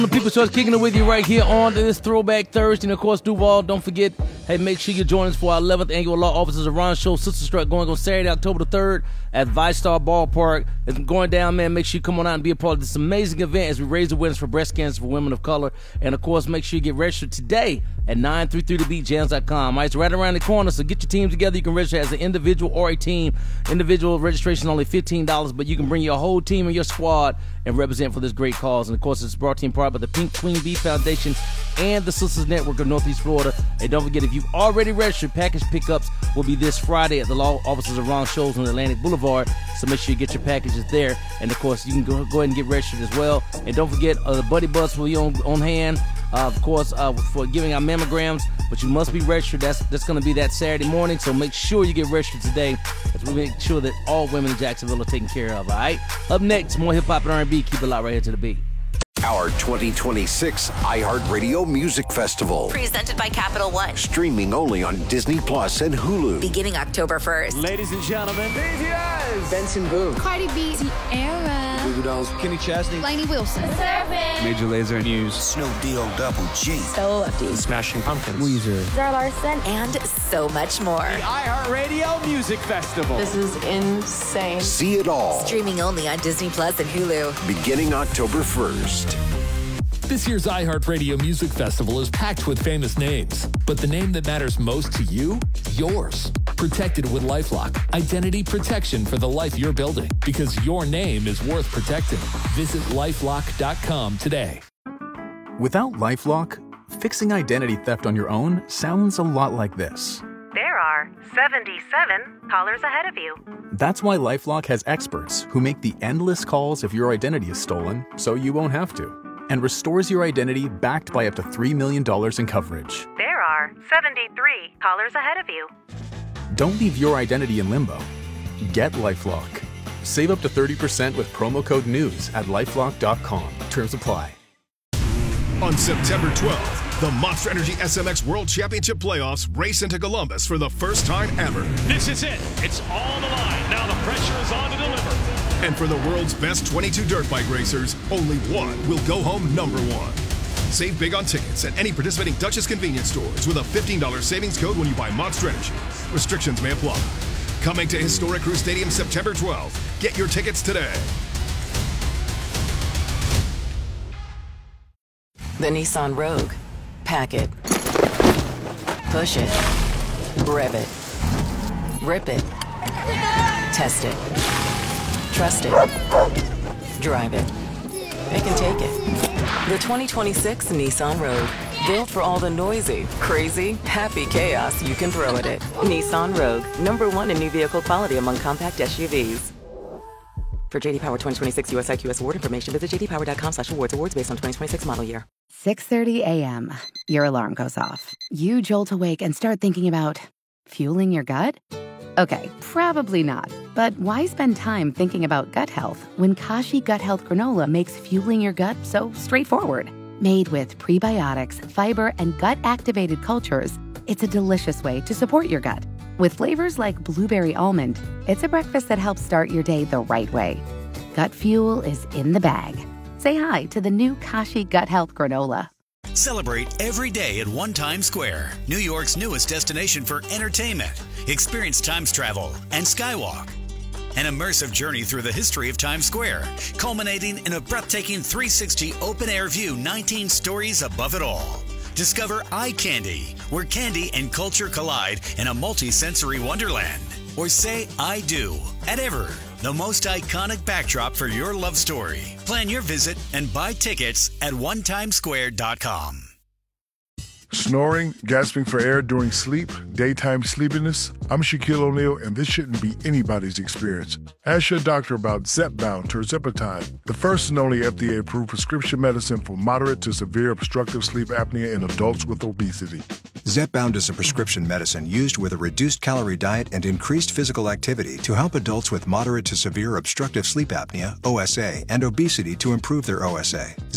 The People's Choice kicking it with you right here on this Throwback Thursday. And of course, Duval, don't forget, hey, make sure you join us for our 11th annual Law Officers Around Show, Sister Strut, going on Saturday, October the 3rd at VyStar Ballpark. It's going down, man. Make sure you come on out and be a part of this amazing event as we raise awareness for breast cancer for women of color. And of course, make sure you get registered today at 933thebeatjams.com. It's right around the corner, so get your team together. You can register as an individual or a team. Individual registration is only $15, but you can bring your whole team and your squad and represent for this great cause. And of course, it's brought to you in part by the Pink Queen Bee Foundation and the Sisters Network of Northeast Florida. And don't forget, if you've already registered, package pickups will be this Friday at the Law Officers Around Shows on Atlantic Boulevard. So make sure you get your packages there. And of course, you can go ahead and get registered as well. And don't forget, the Buddy Bus will be on hand, of course, for giving our mammograms. But you must be registered. That's going to be that Saturday morning. So make sure you get registered today, as we make sure that all women in Jacksonville are taken care of. All right. Up next, more hip hop and R&B. Keep it locked right here to the beat. Our 2026 iHeartRadio Music Festival. Presented by Capital One. Streaming only on Disney Plus and Hulu. Beginning October 1st. Ladies and gentlemen, BTS. Benson Boone. Cardi B. Tierra. Goo Goo Dolls. Kenny Chesney. Lainey Wilson. Major Lazer News. Snoop Double G. So Lefty. Smashing Pumpkins. Weezer. Zara Larson. And so much more. The iHeartRadio Music Festival. This is insane. See it all. Streaming only on Disney Plus and Hulu. Beginning October 1st. This year's iHeartRadio Music Festival is packed with famous names, but the name that matters most to you? Yours. Protected with LifeLock. Identity protection for the life you're building, because your name is worth protecting. Visit LifeLock.com today. Without LifeLock, fixing identity theft on your own sounds a lot like this. There are 77 callers ahead of you. That's why LifeLock has experts who make the endless calls if your identity is stolen, so you won't have to, and restores your identity backed by up to $3 million in coverage. There are 73 callers ahead of you. Don't leave your identity in limbo. Get LifeLock. Save up to 30% with promo code NEWS at LifeLock.com. Terms apply. On September 12th, the Monster Energy SMX World Championship Playoffs race into Columbus for the first time ever. This is it. It's all on the line. Now the pressure is on to deliver. And for the world's best 22 dirt bike racers, only one will go home number one. Save big on tickets at any participating Duchess convenience stores with a $15 savings code when you buy Monster Energy. Restrictions may apply. Coming to Historic Crew Stadium September 12th. Get your tickets today. The Nissan Rogue. Pack it. Push it. Rev it. Rip it. Test it. Trust it. Drive it. It can take it. The 2026 Nissan Rogue. Built for all the noisy, crazy, happy chaos you can throw at it. Nissan Rogue. #1 in new vehicle quality among compact SUVs. For JD Power 2026 US IQS award information, visit jdpower.com/awards. Awards based on 2026 model year. 6:30 a.m. Your alarm goes off. You jolt awake and start thinking about fueling your gut? Okay, probably not. But why spend time thinking about gut health when Kashi Gut Health Granola makes fueling your gut so straightforward? Made with prebiotics, fiber, and gut-activated cultures, it's a delicious way to support your gut. With flavors like blueberry almond, it's a breakfast that helps start your day the right way. Gut fuel is in the bag. Say hi to the new Kashi Gut Health Granola. Celebrate every day at One Times Square, New York's newest destination for entertainment. Experience Times Travel and Skywalk. An immersive journey through the history of Times Square, culminating in a breathtaking 360 open-air view 19 stories above it all. Discover Eye Candy, where candy and culture collide in a multi-sensory wonderland. Or say I do at Ever, the most iconic backdrop for your love story. Plan your visit and buy tickets at onetimesquare.com. Snoring, gasping for air during sleep, daytime sleepiness. I'm Shaquille O'Neal, and this shouldn't be anybody's experience. Ask your doctor about Zepbound tirzepatide, the first and only FDA-approved prescription medicine for moderate to severe obstructive sleep apnea in adults with obesity. Zepbound is a prescription medicine used with a reduced calorie diet and increased physical activity to help adults with moderate to severe obstructive sleep apnea, OSA, and obesity to improve their OSA.